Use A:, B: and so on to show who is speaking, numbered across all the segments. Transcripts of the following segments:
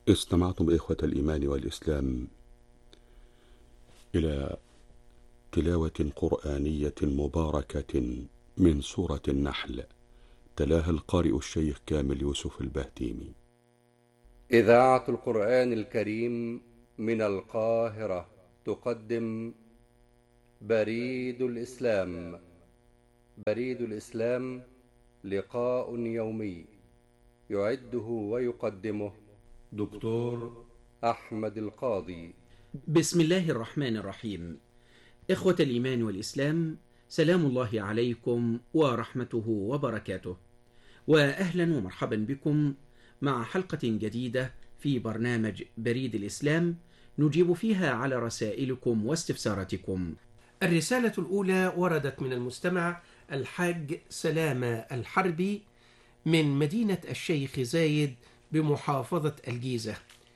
A: استمعتم إخوة الإيمان والإسلام إلى تلاوة قرآنية مباركة من سورة النحل، تلاها القارئ الشيخ كامل يوسف البهتيمي.
B: إذاعة القرآن الكريم من القاهرة تقدم بريد الإسلام. بريد الإسلام لقاء يومي يعده ويقدمه دكتور أحمد القاضي.
C: بسم الله الرحمن الرحيم. إخوة الإيمان والإسلام، سلام الله عليكم ورحمته وبركاته، وأهلا ومرحبا بكم مع حلقة جديدة في برنامج بريد الإسلام نجيب فيها على رسائلكم واستفساراتكم. الرسالة الأولى وردت من المستمع الحاج سلامة الحربي من مدينة الشيخ زايد بمحافظة الجيزة.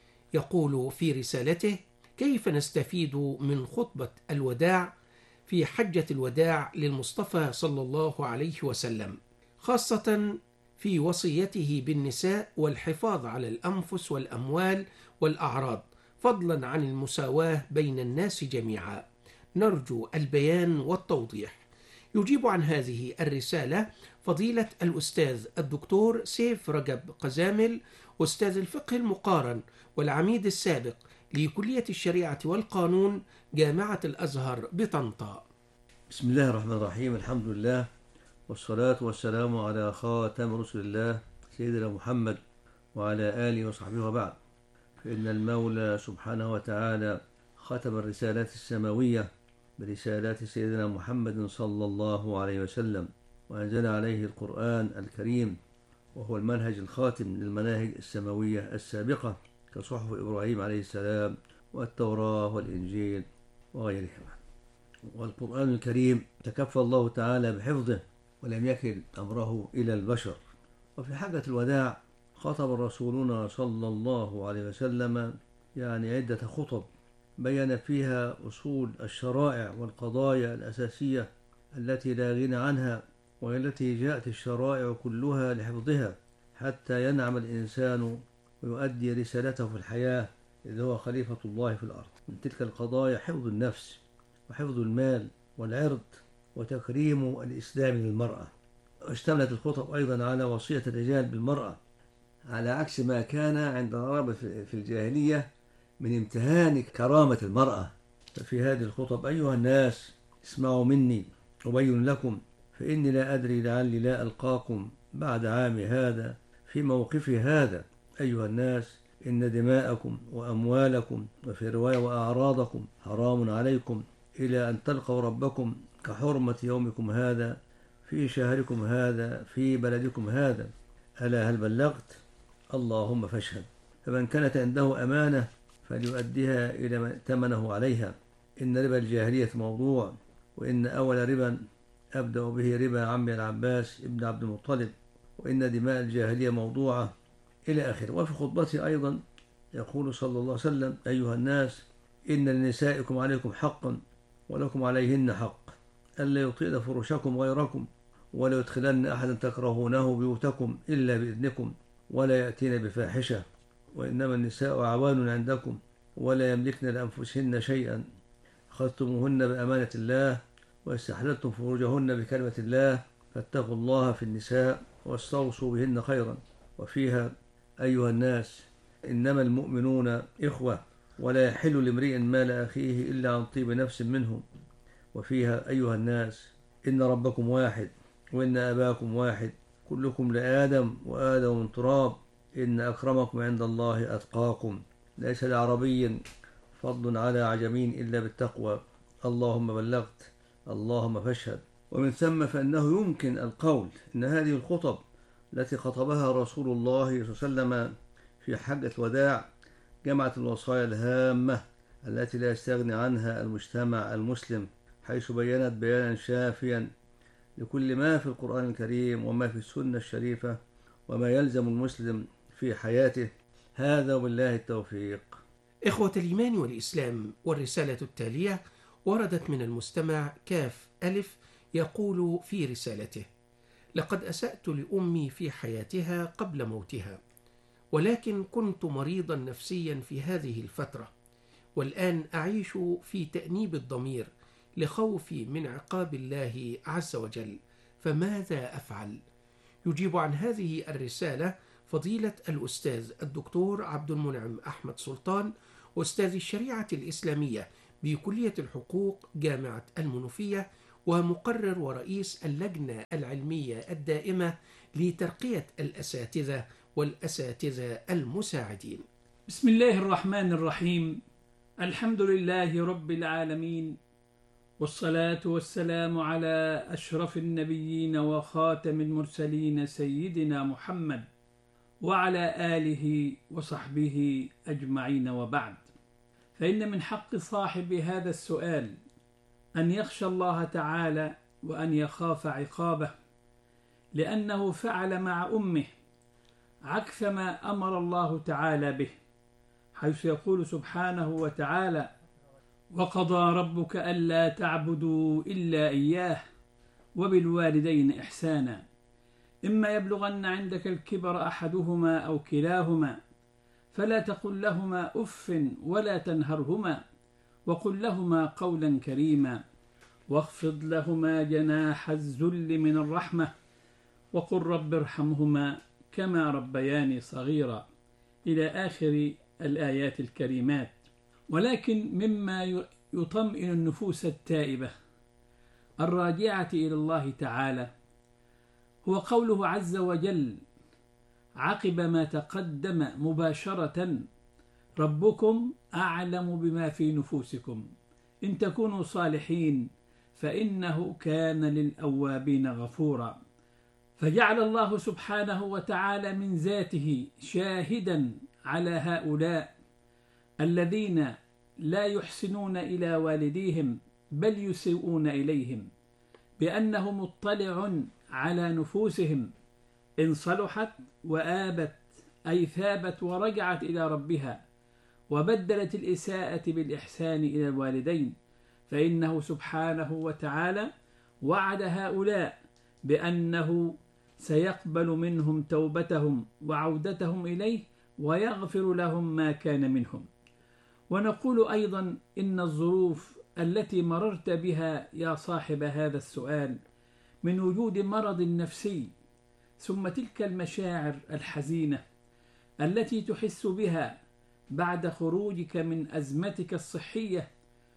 C: يقول في رسالته: كيف نستفيد من خطبة الوداع في حجة الوداع للمصطفى صلى الله عليه وسلم، خاصة في وصيته بالنساء والحفاظ على الأنفس والأموال والأعراض، فضلا عن المساواة بين الناس جميعا. نرجو البيان والتوضيح. يجيب عن هذه الرسالة فضيلة الأستاذ الدكتور سيف رجب قزامل، أستاذ الفقه المقارن والعميد السابق لكلية الشريعة والقانون جامعة الأزهر بطنطا.
D: بسم الله الرحمن الرحيم. الحمد لله والصلاة والسلام على خاتم رسل الله سيدنا محمد وعلى آله وصحبه وبعد. فإن المولى سبحانه وتعالى ختم الرسالات السماوية برسالات سيدنا محمد صلى الله عليه وسلم، وأنزل عليه القرآن الكريم، وهو المنهج الخاتم للمناهج السماوية السابقة كصحف إبراهيم عليه السلام والتوراة والإنجيل وغيرهما. والقرآن الكريم تكفى الله تعالى بحفظه ولم يكل أمره إلى البشر. وفي حجة الوداع خطب رسولنا صلى الله عليه وسلم عدة خطب بين فيها أصول الشرائع والقضايا الأساسية التي لا غنى عنها، والتي جاءت الشرائع كلها لحفظها حتى ينعم الإنسان ويؤدي رسالته في الحياة، إذ هو خليفة الله في الأرض. من تلك القضايا حفظ النفس وحفظ المال والعرض وتكريم الإسلام للمرأة. واشتملت الخطب أيضا على وصية الرجال بالمرأة، على عكس ما كان عند العرب في الجاهلية من امتهان كرامة المرأة. ففي هذه الخطب: أيها الناس اسمعوا مني أبين لكم، فإني لا أدري لعلي لا ألقاكم بعد عامي هذا في موقفي هذا. أيها الناس، إن دماءكم وأموالكم وفي رواية وأعراضكم حرام عليكم إلى أن تلقوا ربكم كحرمة يومكم هذا في شهركم هذا في بلدكم هذا. ألا هل بلغت؟ اللهم فاشهد. فمن كانت عنده أمانة فليؤديها إلى من ائتمنه عليها. إن ربا الجاهلية موضوع، وإن أول ربا أبدأ به ربا عمي العباس ابن عبد المطلب، وإن دماء الجاهلية موضوعة إلى آخره. وفي خطبته أيضا يقول صلى الله عليه وسلم: أيها الناس، إن لنسائكم عليكم حقا ولكم عليهن حق، ألا يطيل فرشكم غيركم، ولا يدخلن أحدا تكرهونه بيوتكم إلا بإذنكم، ولا يأتين بفاحشة، وإنما النساء أعوان عندكم ولا يملكن لأنفسهن شيئا، أخذتموهن بأمانة الله واستحللتم فروجهن بكلمة الله، فاتقوا الله في النساء واستوصوا بهن خيرا. وفيها: أيها الناس، إنما المؤمنون إخوة، ولا يحل لامرئ مال أخيه إلا عن طيب نفس منه. وفيها: أيها الناس، إن ربكم واحد وإن أباكم واحد، كلكم لآدم وآدم من تراب، إن أكرمكم عند الله أتقاكم، ليس لعربي فضل على عجمي إلا بالتقوى. اللهم بلغت، اللهم فاشهد. ومن ثم فإنه يمكن القول إن هذه الخطب التي خطبها رسول الله صلى الله عليه وسلم في حجة الوداع جمعت الوصايا الهامة التي لا يستغني عنها المجتمع المسلم، حيث بينت بيانا شافيا لكل ما في القرآن الكريم وما في السنة الشريفة وما يلزم المسلم في حياته. هذا وبالله التوفيق.
C: إخوة الإيمان والإسلام، والرسالة التالية وردت من المستمع كاف ألف، يقول في رسالته: لقد أسأت لأمي في حياتها قبل موتها،
E: ولكن كنت مريضا نفسيا في هذه الفترة، والآن أعيش في تأنيب الضمير لخوفي من عقاب الله عز وجل، فماذا أفعل؟ يجيب عن هذه الرسالة فضيلة الأستاذ الدكتور عبد المنعم أحمد سلطان، أستاذ الشريعة الإسلامية بكلية الحقوق جامعة المنوفية، ومقرر ورئيس اللجنة العلمية الدائمة لترقية الأساتذة والأساتذة المساعدين.
F: بسم الله الرحمن الرحيم. الحمد لله رب العالمين، والصلاة والسلام على أشرف النبيين وخاتم المرسلين سيدنا محمد وعلى آله وصحبه أجمعين، وبعد. فإن من حق صاحب هذا السؤال أن يخشى الله تعالى وأن يخاف عقابه، لأنه فعل مع أمه عكس ما أمر الله تعالى به، حيث يقول سبحانه وتعالى: وقضى ربك ألا تعبدوا إلا إياه وبالوالدين إحسانا إما يبلغن عندك الكبر أحدهما أو كلاهما فلا تقل لهما أف ولا تنهرهما وقل لهما قولا كريما واخفض لهما جناح الذل من الرحمة وقل رب ارحمهما كما ربياني صغيرا، إلى آخر الآيات الكريمات. ولكن مما يطمئن النفوس التائبة الراجعة إلى الله تعالى هو قوله عز وجل عقب ما تقدم مباشرة: ربكم أعلم بما في نفوسكم إن تكونوا صالحين فإنه كان للأوابين غفورا. فجعل الله سبحانه وتعالى من ذاته شاهدا على هؤلاء الذين لا يحسنون إلى والديهم بل يسيئون إليهم، بأنه مطلع على نفوسهم إن صلحت وآبت، أي ثابت ورجعت إلى ربها وبدلت الإساءة بالإحسان إلى الوالدين، فإنه سبحانه وتعالى وعد هؤلاء بأنه سيقبل منهم توبتهم وعودتهم إليه ويغفر لهم ما كان منهم. ونقول أيضا إن الظروف التي مررت بها يا صاحب هذا السؤال من وجود مرض نفسي، ثم تلك المشاعر الحزينة التي تحس بها بعد خروجك من أزمتك الصحية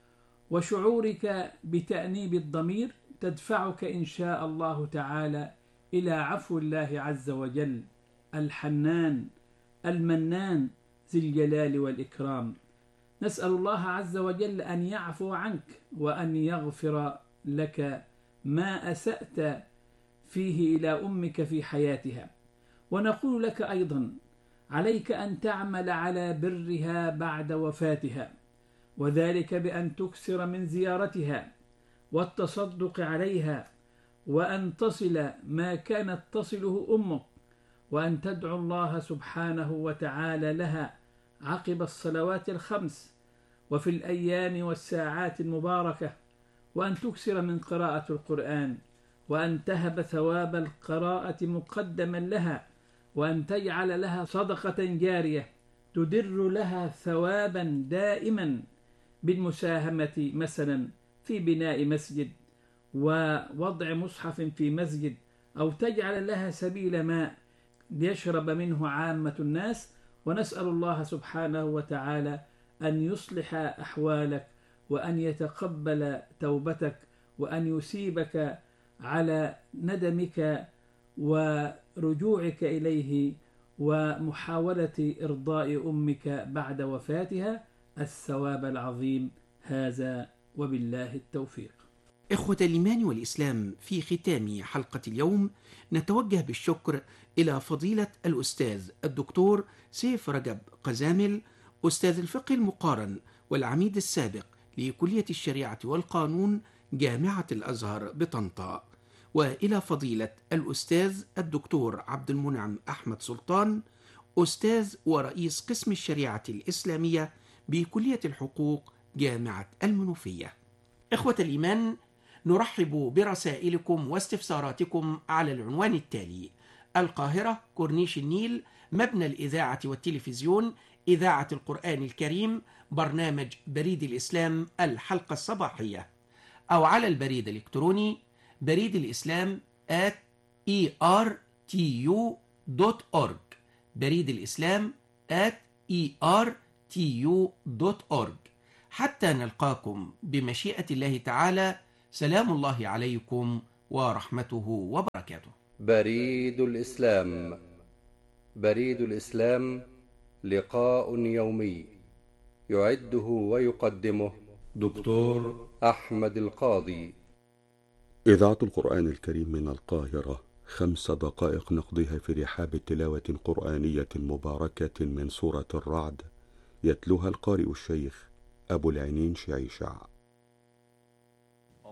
F: وشعورك بتأنيب الضمير، تدفعك إن شاء الله تعالى إلى عفو الله عز وجل الحنان المنان ذي الجلال والإكرام. نسأل الله عز وجل أن يعفو عنك وأن يغفر لك ما أسأت فيه إلى أمك في حياتها. ونقول لك أيضا عليك أن تعمل على برها بعد وفاتها، وذلك بأن تكثر من زيارتها والتصدق عليها، وأن تصل ما كانت تصله أمك، وأن تدعو الله سبحانه وتعالى لها عقب الصلوات الخمس وفي الأيام والساعات المباركة، وأن تكثر من قراءة القرآن، وأن تهب ثواب القراءة مقدما لها، وأن تجعل لها صدقة جارية تدر لها ثوابا دائما بالمساهمة مثلا في بناء مسجد ووضع مصحف في مسجد، أو تجعل لها سبيل ماء ليشرب منه عامة الناس. ونسأل الله سبحانه وتعالى أن يصلح أحوالك وأن يتقبل توبتك وأن يثيبك على ندمك ورجوعك إليه ومحاولة إرضاء أمك بعد وفاتها الثواب العظيم. هذا وبالله التوفيق.
C: إخوة الإيمان والإسلام، في ختام حلقة اليوم نتوجه بالشكر إلى فضيلة الأستاذ الدكتور سيف رجب قزامل، أستاذ الفقه المقارن والعميد السابق لكلية الشريعة والقانون جامعة الأزهر بطنطا، وإلى فضيلة الأستاذ الدكتور عبد المنعم أحمد سلطان، أستاذ ورئيس قسم الشريعة الإسلامية بكلية الحقوق جامعة المنوفية. إخوة الإيمان، نرحب برسائلكم واستفساراتكم على العنوان التالي: القاهرة كورنيش النيل
E: مبنى الإذاعة والتلفزيون، إذاعة القرآن الكريم، برنامج بريد الإسلام الحلقة الصباحية، أو على البريد الإلكتروني بريد الإسلام @ertu.org، بريد الإسلام @ertu.org. حتى نلقاكم بمشيئة الله تعالى، سلام الله عليكم ورحمته وبركاته.
B: بريد الإسلام. بريد الإسلام لقاء يومي يعده ويقدمه دكتور أحمد القاضي.
A: إذاعة القرآن الكريم من القاهرة، 5 دقائق نقضيها في رحاب تلاوة قرآنية مباركة من سورة الرعد، يتلوها القارئ الشيخ أبو العينين شعيشع.